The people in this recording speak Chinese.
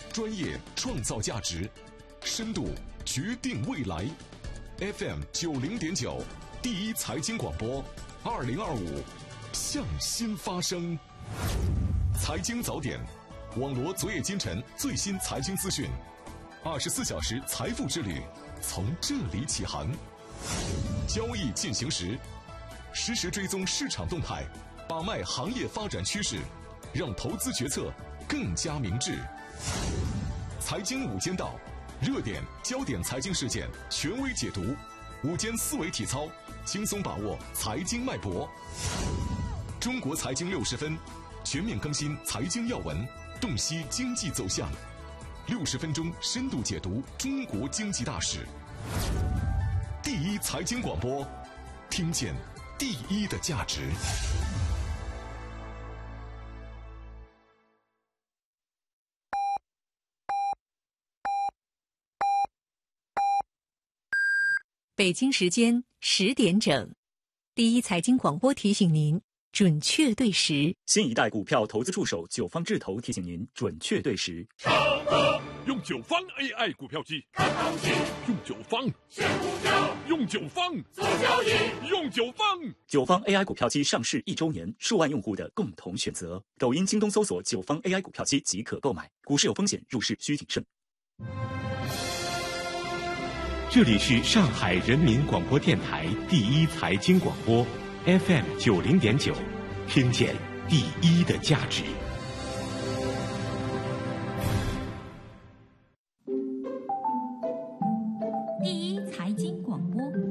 专业创造价值，深度决定未来。FM 90.9，第一财经广播，2025向新发声。财经早点，网罗昨夜今晨最新财经资讯，24小时财富之旅从这里起航。交易进行时，实时追踪市场动态，把脉行业发展趋势，让投资决策更加明智。财经午间道，热点焦点财经事件权威解读，午间思维体操，轻松把握财经脉搏。中国财经60分，全面更新财经要闻，洞悉经济走向，60分钟深度解读中国经济大事。第一财经广播，听见第一的价值。 北京时间10点整，第一财经广播提醒您准确对时。 新一代股票投资助手九方智投提醒您准确对时。 用九方 AI 股票机看行情，用九方选股票，用九方做交易，用九方。 九方 AI 股票机上市1周年，数万用户的共同选择。抖音、京东搜索九方 AI 股票机即可购买。股市有风险，入市需谨慎。 这里是上海人民广播电台第一财经广播 FM 90.9，听见第一的价值。